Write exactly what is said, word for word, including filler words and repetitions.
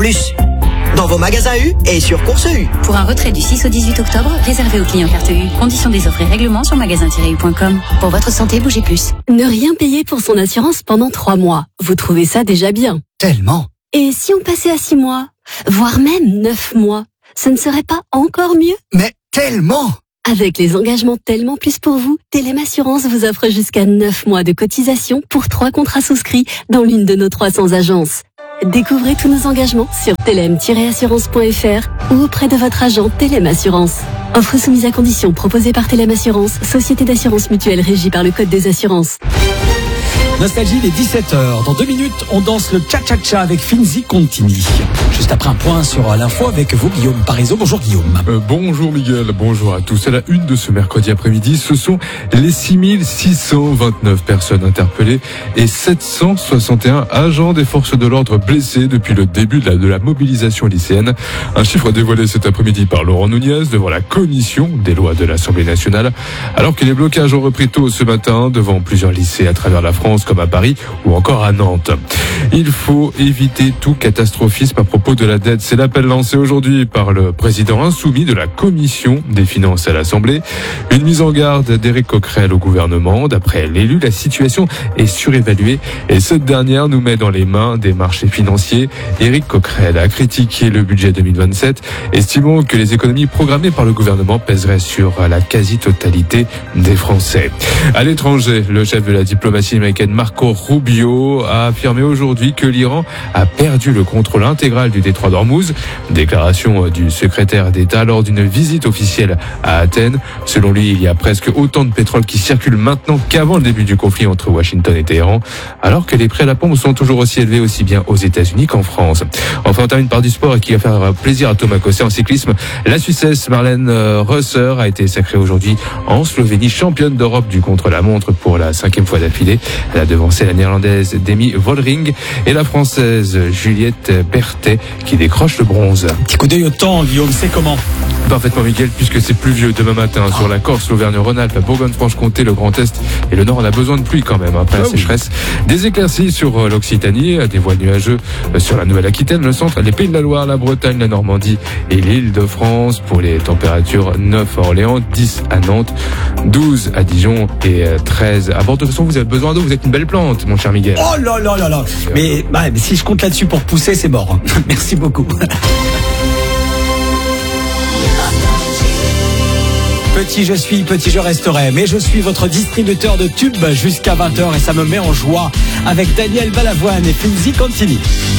plus. Dans vos magasins U et sur Course U. Pour un retrait du six au dix-huit octobre, réservé aux clients carte U. Conditions des offres et règlements sur magasin tiret u point com. Pour votre santé, bougez plus. Ne rien payer pour son assurance pendant trois mois. Vous trouvez ça déjà bien? Tellement. Et si on passait à six mois? Voire même neuf mois? Ce ne serait pas encore mieux? Mais tellement. Avec les engagements Tellement Plus pour vous, Telem Assurance vous offre jusqu'à neuf mois de cotisation pour trois contrats souscrits dans l'une de nos trois cents agences. Découvrez tous nos engagements sur telem tiret assurance point f r ou auprès de votre agent Telem Assurance. Offre soumise à condition proposée par Telem Assurance, société d'assurance mutuelle régie par le Code des assurances. Nostalgie, il est dix-sept heures. Dans deux minutes, on danse le cha-cha-cha avec Finzi Contini. Juste après un point sur l'info avec vous, Guillaume Parisot. Bonjour Guillaume. Euh, bonjour Miguel, bonjour à tous. À la une de ce mercredi après-midi, ce sont les six mille six cent vingt-neuf personnes interpellées et sept cent soixante et un agents des forces de l'ordre blessés depuis le début de la, de la mobilisation lycéenne. Un chiffre dévoilé cet après-midi par Laurent Nunez devant la commission des lois de l'Assemblée nationale, alors que les blocages ont repris tôt ce matin devant plusieurs lycées à travers la France, comme à Paris ou encore à Nantes. Il faut éviter tout catastrophisme à propos de la dette. C'est l'appel lancé aujourd'hui par le président insoumis de la commission des finances à l'Assemblée. Une mise en garde d'Éric Coquerel au gouvernement. D'après l'élu, la situation est surévaluée et cette dernière nous met dans les mains des marchés financiers. Éric Coquerel a critiqué le budget deux mille vingt-sept, estimant que les économies programmées par le gouvernement pèseraient sur la quasi-totalité des Français. À l'étranger, le chef de la diplomatie américaine Marco Rubio a affirmé aujourd'hui que l'Iran a perdu le contrôle intégral du détroit d'Ormuz. Déclaration du secrétaire d'État lors d'une visite officielle à Athènes. Selon lui, il y a presque autant de pétrole qui circule maintenant qu'avant le début du conflit entre Washington et Téhéran, alors que les prix à la pompe sont toujours aussi élevés aussi bien aux États-Unis qu'en France. Enfin, on termine par du sport et qui va faire plaisir à Thomas Cosset en cyclisme. La Suissesse Marlène Reusser a été sacrée aujourd'hui en Slovénie championne d'Europe du contre-la-montre pour la cinquième fois d'affilée. Elle a devancé la néerlandaise Demi Vollering et la française Juliette Berthet qui décroche le bronze. Petit coup d'œil au temps, Guillaume, c'est comment? Parfaitement Miguel, puisque c'est pluvieux demain matin sur la Corse, l'Auvergne-Rhône-Alpes, la Bourgogne-Franche-Comté, le Grand Est et le Nord. On a besoin de pluie quand même après la sécheresse. Des éclaircies sur l'Occitanie, des voiles nuageux sur la Nouvelle-Aquitaine, le centre, les Pays de la Loire, la Bretagne, la Normandie et l'île de France. Pour les températures, neuf à Orléans, dix à Nantes, douze à Dijon et treize à Bordeaux. De toute façon, vous avez besoin d'eau, vous êtes une belle plante, mon cher Miguel. Oh là là là là. Mais, bah, mais si je compte là-dessus pour pousser, c'est mort. Merci beaucoup. Petit je suis, petit je resterai, mais je suis votre distributeur de tubes jusqu'à vingt heures et ça me met en joie avec Daniel Balavoine et Finzi Contini.